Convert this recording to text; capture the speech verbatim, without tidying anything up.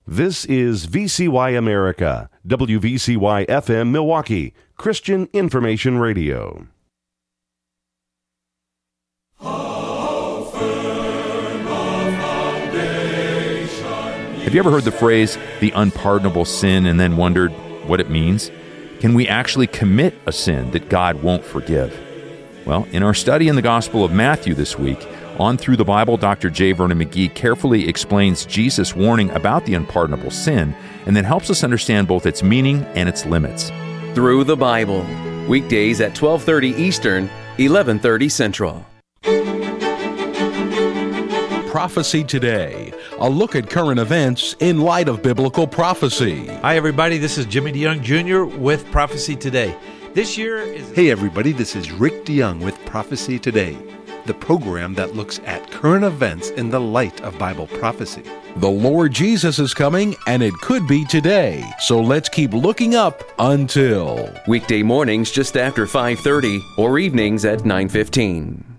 This is V C Y America, W V C Y F M Milwaukee, Christian Information Radio. Have you ever heard the phrase, the unpardonable sin, and then wondered what it means? Can we actually commit a sin that God won't forgive? Well, in our study in the Gospel of Matthew this week, on Through the Bible, Doctor J. Vernon McGee carefully explains Jesus' warning about the unpardonable sin, and then helps us understand both its meaning and its limits. Through the Bible, weekdays at twelve thirty Eastern, eleven thirty Central. Prophecy Today, a look at current events in light of biblical prophecy. Hi, everybody. This is Jimmy DeYoung Junior with Prophecy Today. This year is... Hey, everybody. This is Rick DeYoung with Prophecy Today, the program that looks at current events in the light of Bible prophecy. The Lord Jesus is coming, and it could be today. So let's keep looking up until... Weekday mornings just after five thirty or evenings at nine fifteen.